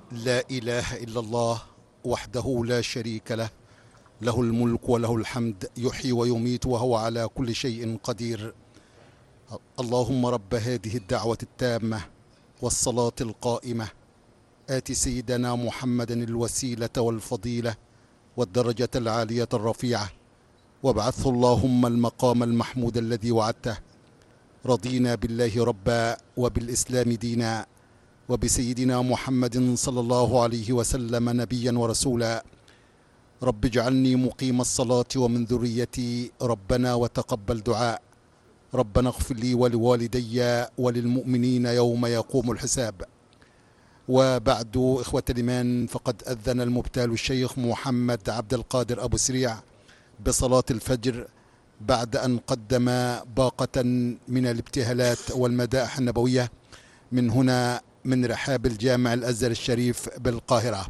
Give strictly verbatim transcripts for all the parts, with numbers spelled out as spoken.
لا إله إلا الله وحده لا شريك له، له الملك وله الحمد، يحيي ويميت وهو على كل شيء قدير. اللهم رب هذه الدعوة التامة والصلاة القائمة، آت سيدنا محمدا الوسيلة والفضيلة والدرجة العالية الرفيعة، وابعثه اللهم المقام المحمود الذي وعدته. رضينا بالله ربا وبالإسلام دينا وبسيدنا محمد صلى الله عليه وسلم نبيا ورسولا. رب اجعلني مقيم الصلاة ومن ذريتي، ربنا وتقبل دعاء. ربنا اغفر لي ولوالدي وللمؤمنين يوم يقوم الحساب. وبعد، إخوة الإيمان، فقد أذن المبتال الشيخ محمد عبد القادر أبو سريع بصلاة الفجر بعد أن قدم باقة من الابتهالات والمدائح النبوية من هنا من رحاب الجامع الأزهر الشريف بالقاهرة.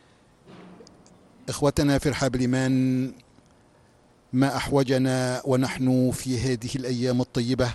إخوتنا في رحاب الإيمان، ما أحوجنا ونحن في هذه الأيام الطيبة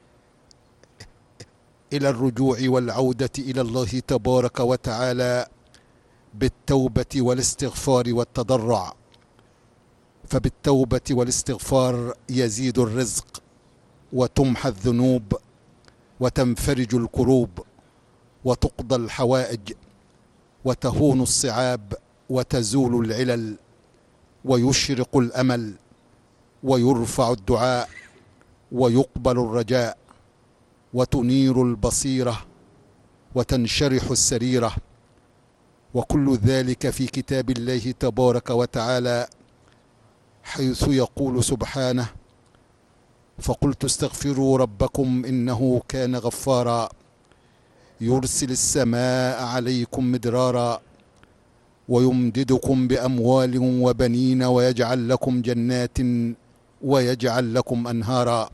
إلى الرجوع والعودة إلى الله تبارك وتعالى بالتوبة والاستغفار والتضرع، فبالتوبة والاستغفار يزيد الرزق وتمحى الذنوب وتنفرج الكروب وتقضى الحوائج وتهون الصعاب وتزول العلل ويشرق الأمل ويرفع الدعاء ويقبل الرجاء وتنير البصيرة وتنشرح السريرة، وكل ذلك في كتاب الله تبارك وتعالى، حيث يقول سبحانه: فقلت استغفروا ربكم إنه كان غفارا يرسل السماء عليكم مدرارا ويمددكم بأموال وبنين ويجعل لكم جنات ويجعل لكم أنهارا